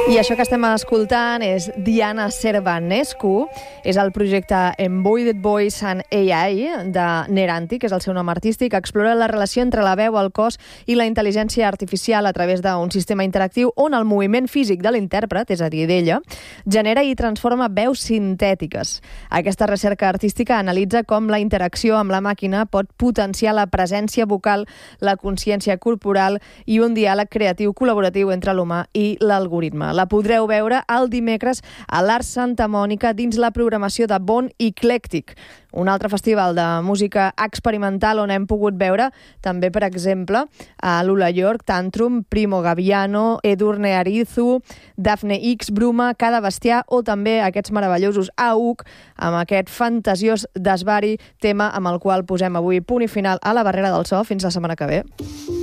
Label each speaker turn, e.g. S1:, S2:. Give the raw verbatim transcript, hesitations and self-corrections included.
S1: I això que estem escoltant és Diana Servanescu, és el projecte Embodied Voice and A I de Neranti, que és el seu nom artístic, que explora la relació entre la veu, el cos i la intel·ligència artificial a través d'un sistema interactiu on el moviment físic de l'intèrpret, és a dir, d'ella, genera i transforma veus sintètiques. Aquesta recerca artística analitza com la interacció amb la màquina pot potenciar la presència vocal, la consciència corporal i un diàleg creatiu col·laboratiu entre l'humà i l'algoritme. La podreu veure el dimecres a l'Art Santa Mònica dins la programació de Bon Eclectic, un altre festival de música experimental on hem pogut veure també, per exemple, a Lula York, Tantrum, Primo Gaviano, Edurne Arizu, Daphne X, Bruma, Cada Bestiar o també aquests meravellosos A U C amb aquest fantasiós desvari, tema amb el qual posem avui punt i final a la Barrera del So. Fins la setmana que ve.